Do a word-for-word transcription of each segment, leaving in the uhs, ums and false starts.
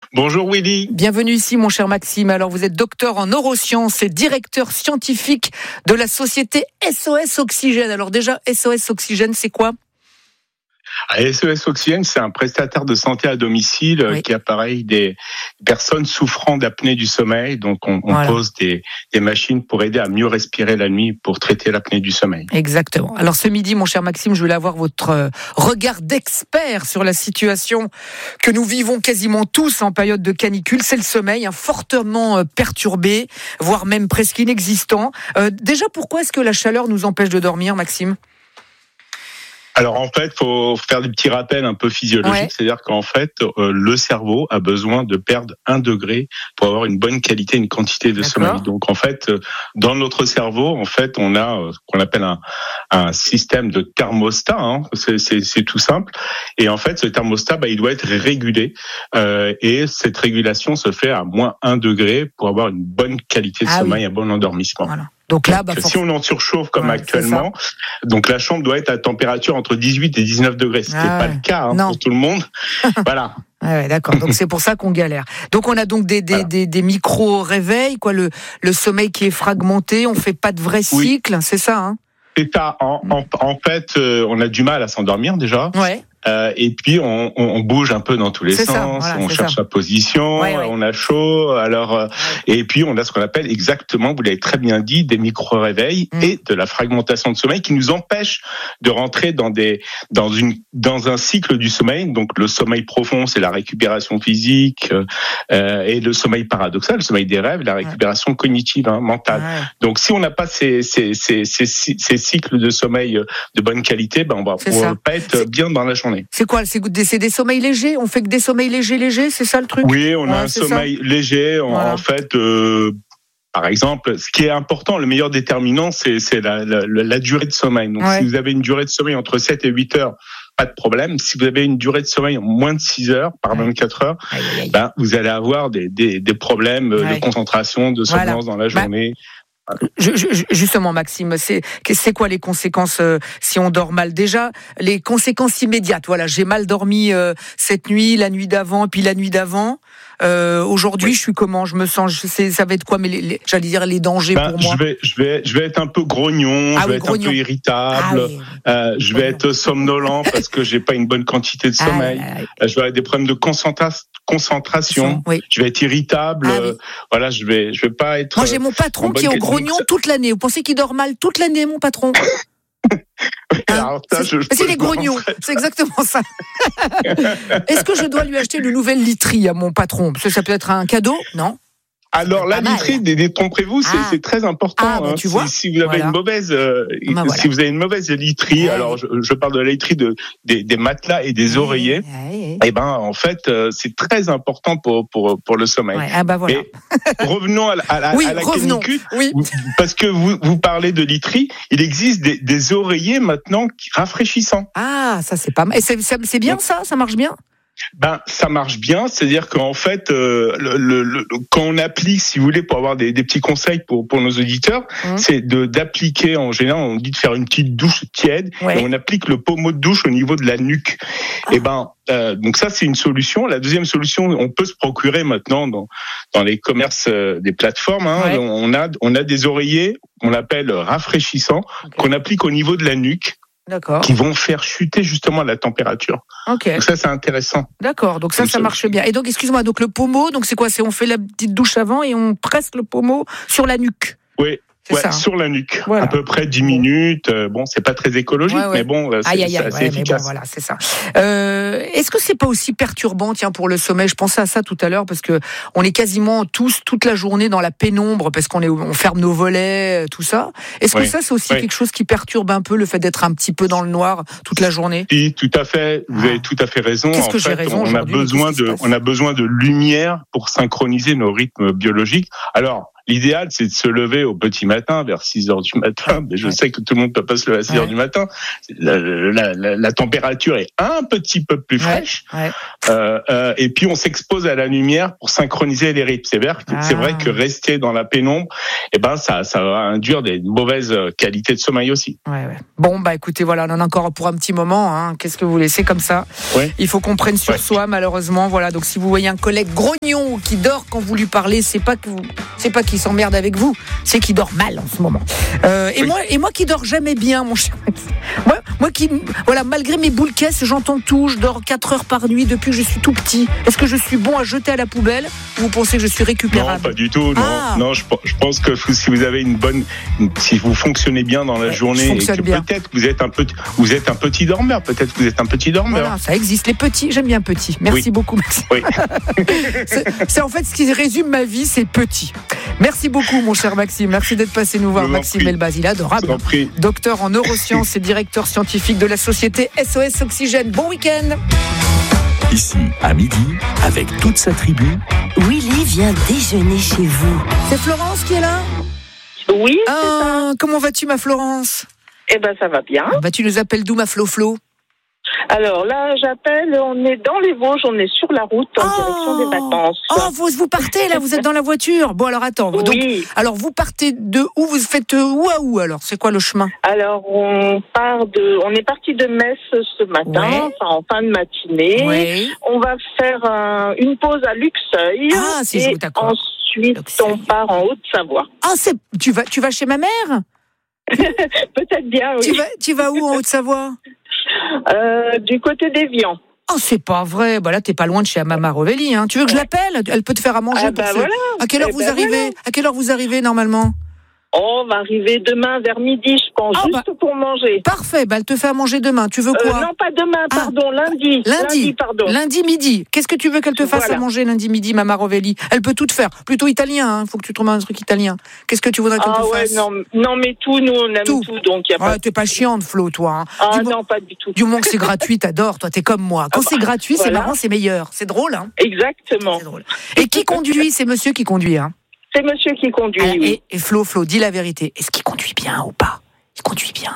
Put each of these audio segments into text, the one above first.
Bonjour Willy. Bienvenue ici mon cher Maxime. Alors vous êtes docteur en neurosciences et directeur scientifique de la société S O S Oxygène. Alors déjà, S O S Oxygène, c'est quoi ? S O S Oxygène, c'est un prestataire de santé à domicile oui. qui appareille des personnes souffrant d'apnée du sommeil. Donc, on, on voilà. pose des, des machines pour aider à mieux respirer la nuit, pour traiter l'apnée du sommeil. Exactement. Alors, ce midi, mon cher Maxime, je voulais avoir votre regard d'expert sur la situation que nous vivons quasiment tous en période de canicule. C'est le sommeil, hein, fortement perturbé, voire même presque inexistant. Euh, déjà, pourquoi est-ce que la chaleur nous empêche de dormir, Maxime ? Alors en fait, faut faire des petits rappels un peu physiologiques, ouais. c'est-à-dire qu'en fait, euh, le cerveau a besoin de perdre un degré pour avoir une bonne qualité, une quantité de D'accord. sommeil. Donc en fait, euh, dans notre cerveau, en fait, on a euh, ce qu'on appelle un, un système de thermostat. Hein, c'est, c'est, c'est tout simple. Et en fait, ce thermostat, bah, il doit être régulé. Euh, et cette régulation se fait à moins un degré pour avoir une bonne qualité de ah, sommeil, oui. un bon endormissement. Voilà. Donc là, bah, donc, si on en surchauffe comme ouais, actuellement, donc la chambre doit être à température entre dix-huit et dix-neuf degrés, ce qui n'est ah, pas ouais. le cas hein, pour tout le monde. Voilà. Ah ouais, d'accord. Donc c'est pour ça qu'on galère. Donc on a donc des des voilà. des, des micro réveils, quoi, le le sommeil qui est fragmenté, on fait pas de vrai cycle, oui. c'est ça, hein. C'est ça. En, en, en fait, euh, on a du mal à s'endormir déjà. Ouais. Euh, et puis on, on bouge un peu dans tous les c'est sens, ça, voilà, on cherche ça. la position, ouais, ouais. on a chaud, alors euh, et puis on a ce qu'on appelle exactement, vous l'avez très bien dit, des micro-réveils mmh. et de la fragmentation de sommeil qui nous empêche de rentrer dans des dans une dans un cycle du sommeil. Donc le sommeil profond, c'est la récupération physique, euh, et le sommeil paradoxal, le sommeil des rêves, la récupération ouais. cognitive, hein, mentale. Ouais. Donc si on n'a pas ces ces, ces ces ces cycles de sommeil de bonne qualité, ben on va on pas être c'est... bien dans la journée. C'est quoi ? C'est des, c'est des sommeils légers ? On fait que des sommeils légers, légers, c'est ça le truc ? Oui, on a ouais, un sommeil ça. léger. En, voilà. en fait, euh, par exemple, ce qui est important, le meilleur déterminant, c'est, c'est la, la, la durée de sommeil. Donc, ouais. si vous avez une durée de sommeil entre sept et huit heures, pas de problème. Si vous avez une durée de sommeil en moins de six heures, par vingt-quatre heures, aïe, aïe, aïe. Ben, vous allez avoir des, des, des problèmes ouais. de concentration, de somnolence voilà. dans la journée. Bah. Je, je, justement, Maxime, c'est, c'est quoi les conséquences euh, si on dort mal ? Déjà, les conséquences immédiates. Voilà, j'ai mal dormi euh, cette nuit, la nuit d'avant, puis la nuit d'avant. Euh, aujourd'hui, oui. je suis comment ? Je me sens, je sais, ça va être quoi ? Mais les, les, j'allais dire les dangers ben, pour moi. Je vais, je vais, je vais être un peu grognon, ah, je vais oui, être grognon. un peu irritable, ah, oui, oui. Euh, je vais être somnolent parce que j'ai pas une bonne quantité de sommeil. Ah, ah, ah. Je vais avoir des problèmes de concentration. concentration, oui. je vais être irritable, ah, oui. euh, voilà, je vais, je vais pas être. Moi, j'ai mon patron qui est au grognon toute l'année. Vous pensez qu'il dort mal toute l'année, mon patron ? Alors, ça, c'est, je, je c'est les grognons, c'est exactement ça. Est-ce que je dois lui acheter une nouvelle literie à mon patron ? Parce que ça peut être un cadeau, non ? Alors la literie, détrompez-vous, c'est, ah. c'est très important. Ah, bah, tu hein. vois si, si vous avez voilà. une mauvaise, euh, bah, voilà. si vous avez une mauvaise literie, ouais. alors je, je parle de la literie de des, des matelas et des ouais. oreillers. Ouais. Et ben en fait, euh, c'est très important pour pour pour le sommeil. Ouais. Ah bah voilà. Mais revenons à, la, à la, oui, à la revenons. canicule, oui. parce que vous vous parlez de literie, il existe des, des oreillers maintenant rafraîchissants. Ah, ça c'est pas mal. Et c'est, c'est bien ça, ça marche bien. Ben, ça marche bien, c'est-à-dire qu'en fait, euh, le, le, le, quand on applique, si vous voulez, pour avoir des, des petits conseils pour pour nos auditeurs, mmh. c'est de d'appliquer en général, on dit de faire une petite douche tiède, ouais. et on applique le pommeau de douche au niveau de la nuque. Ah. Et ben, euh, donc ça c'est une solution. La deuxième solution, on peut se procurer maintenant dans dans les commerces euh, des plateformes. Hein, ouais. On a on a des oreillers qu'on appelle rafraîchissants, okay. qu'on applique au niveau de la nuque. D'accord. Qui vont faire chuter justement la température. Ok. Donc ça, c'est intéressant. D'accord. Donc ça, ça marche bien. Et donc, excuse-moi, donc le pommeau, donc c'est quoi ? C'est on fait la petite douche avant et on presse le pommeau sur la nuque. Oui. Ouais, ça, hein. Sur la nuque, voilà. À peu près dix minutes. Euh, bon, c'est pas très écologique, ouais, ouais. mais bon, c'est, aïe, aïe, aïe, c'est assez ouais, efficace. Bon, voilà, c'est ça. Euh, est-ce que c'est pas aussi perturbant, tiens, pour le sommeil ? Je pensais à ça tout à l'heure parce que on est quasiment tous toute la journée dans la pénombre parce qu'on est, on ferme nos volets, tout ça. Est-ce que ouais. ça, c'est aussi ouais. quelque chose qui perturbe un peu le fait d'être un petit peu dans le noir toute la journée ? Oui, tout à fait. Vous ah. avez tout à fait raison. Qu'est-ce en que fait, j'ai raison on a besoin de, on a besoin de lumière pour synchroniser nos rythmes biologiques. Alors. l'idéal, c'est de se lever au petit matin, vers six heures du matin. Mais je ouais. sais que tout le monde peut pas se lever à six heures ouais. du matin. La, la, la, la température est un petit peu plus fraîche. Ouais. Ouais. Euh, euh, et puis, on s'expose à la lumière pour synchroniser les rythmes. C'est vrai, ah. c'est vrai que rester dans la pénombre, eh ben, ça, ça va induire des mauvaises qualités de sommeil aussi. Ouais, ouais. Bon, bah, écoutez, voilà, on en a encore pour un petit moment, hein. Qu'est-ce que vous laissez comme ça? Ouais. Il faut qu'on prenne sur ouais. soi, malheureusement. Voilà. Donc, si vous voyez un collègue grognon qui dort quand vous lui parlez, c'est pas que vous, c'est pas qu'il s'emmerde avec vous, c'est qu'il dort mal en ce moment. Euh, et oui. moi, et moi qui dors jamais bien, mon cher. Moi, moi qui, voilà, malgré mes boules caisses, j'entends tout. Je dors quatre heures par nuit depuis que je suis tout petit. Est-ce que je suis bon à jeter à la poubelle ou vous pensez que je suis récupérable? Non, pas du tout. Non, ah. non. Je, je pense que si vous avez une bonne, si vous fonctionnez bien dans la ouais, journée, et que bien. peut-être que vous êtes un petit, vous êtes un petit dormeur. Peut-être que vous êtes un petit dormeur. Voilà, ça existe les petits. J'aime bien petit. Merci oui. beaucoup, Maxime. Oui. c'est, c'est en fait ce qui résume ma vie, c'est petit. Merci beaucoup, mon cher Maxime. Merci d'être passé nous voir, Maxime Elbaz. Il est adorable. Docteur en neurosciences et directeur scientifique de la société S O S Oxygène. Bon week-end. Ici, à midi, avec toute sa tribu, Willy vient déjeuner chez vous. C'est Florence qui est là? Oui, c'est ah, ça. Comment vas-tu, ma Florence? Eh ben, ça va bien. Bah, tu nous appelles d'où, ma Flo-Flo? Alors là, j'appelle, on est dans les Vosges, on est sur la route en oh direction des vacances. Oh, vous, vous partez là, vous êtes dans la voiture. Bon, alors attends. Oui. Donc, alors, vous partez de où? Vous faites où à où alors? C'est quoi le chemin? Alors, on part de, on est parti de Metz ce matin, ouais. enfin en fin de matinée. Ouais. On va faire un, une pause à Luxeuil. Ah, c'est et où, d'accord. Ensuite, Luxeuil. On part en Haute-Savoie. Ah, c'est, tu vas, tu vas chez ma mère? Peut-être bien, oui. Tu vas, tu vas où en Haute-Savoie? Euh, du côté d'Évian. Oh, c'est pas vrai. Bah là, t'es pas loin de chez Mama Rovelli, hein. Tu veux que ouais. je l'appelle? Elle peut te faire à manger. Ah, bah pour voilà. À quelle heure eh vous ben arrivez? voilà. À quelle heure vous arrivez normalement? Oh, on va arriver demain vers midi, je pense, oh, juste bah, pour manger. Parfait, bah, elle te fait à manger demain. Tu veux quoi? euh, Non, pas demain, pardon, ah. lundi. Lundi, lundi, pardon. Lundi midi. Qu'est-ce que tu veux qu'elle te fasse voilà. à manger lundi midi, Mama Rovelli? Elle peut tout te faire. Plutôt italien, hein. Faut que tu trouves un truc italien. Qu'est-ce que tu voudrais qu'elle ah, te ouais, fasse? non, non, mais tout, nous, on aime tout, tout donc y a pas. Ouais, t'es pas chiante, Flo, toi. Hein. Ah du non, mo- pas du tout. Du moment que c'est gratuit, t'adores. Toi, t'es comme moi. Quand ah, c'est gratuit, voilà. C'est marrant, c'est meilleur. C'est drôle, hein. Exactement. C'est drôle. Et qui conduit? C'est monsieur qui conduit, hein. C'est monsieur qui conduit. Alors, oui. et, et Flo, Flo, dis la vérité. Est-ce qu'il conduit bien ou pas? Il conduit bien.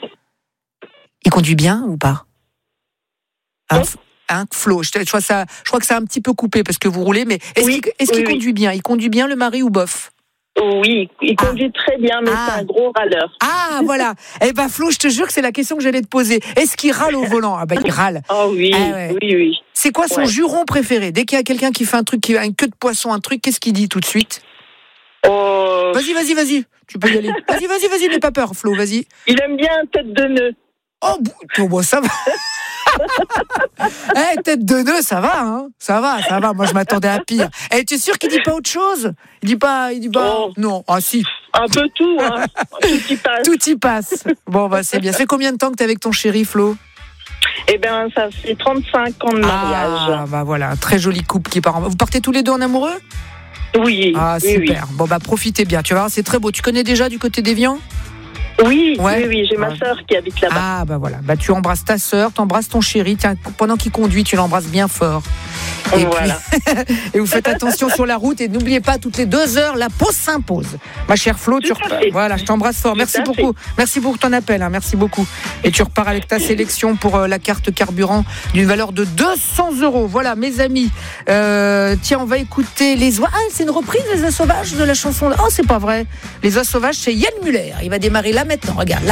Il conduit bien ou pas? Hein, oui. hein, Flo, je, je, crois ça, je crois que ça a un petit peu coupé parce que vous roulez, mais est-ce oui, qu'il, est-ce oui, qu'il oui. conduit bien? Il conduit bien le mari ou bof? Oui, il conduit ah. très bien, mais ah. c'est un gros râleur. Ah, voilà. Eh ben, Flo, je te jure que c'est la question que j'allais te poser. Est-ce qu'il râle au volant? Ah ben, il râle. Oh oui, ah, ouais. oui, oui. C'est quoi son ouais. juron préféré? Dès qu'il y a quelqu'un qui fait un truc, qui a une queue de poisson, un truc, qu'est-ce qu'il dit tout de suite? Oh. Vas-y, vas-y, vas-y. Tu peux y aller. Vas-y, vas-y, vas-y, n'aie pas peur, Flo, vas-y. Il aime bien tête de nœud. Oh, bon, ça va. Eh, hey, tête de nœud, ça va, hein. Ça va, ça va. Moi, je m'attendais à pire. Eh, hey, tu es sûr qu'il dit pas autre chose? Il dit pas, il dit pas. Oh. Non, ah si. Un peu tout, hein. Tout y passe. Tout y passe. Bon, bah, c'est bien. Ça fait combien de temps que t'es avec ton chéri, Flo? Eh ben, ça fait trente-cinq ans de mariage. Ah, bah voilà, très joli couple qui part en... Vous partez tous les deux en amoureux? Oui. Ah, oui, super. Oui. Bon, bah, profitez bien. Tu vas voir, c'est très beau. Tu connais déjà du côté d'Évian? Oui, ouais. oui, oui, j'ai ma sœur qui habite là-bas. Ah, bah voilà. Bah, tu embrasses ta sœur, tu embrasses ton chéri. Tiens, pendant qu'il conduit, tu l'embrasses bien fort. Et, voilà. puis... et vous faites attention sur la route et n'oubliez pas, toutes les deux heures, la pause s'impose. Ma chère Flo, tu repars. Voilà, je t'embrasse fort. Tout Merci beaucoup. Fait. Merci pour ton appel. Hein. Merci beaucoup. Et tu repars avec ta sélection pour euh, la carte carburant d'une valeur de deux cents euros. Voilà, mes amis. Euh, tiens, on va écouter les oies. Ah, c'est une reprise des Oies Sauvages de la chanson. Oh, c'est pas vrai. Les Oies Sauvages, c'est Yann Muller. Il va démarrer là maintenant. Regarde, là.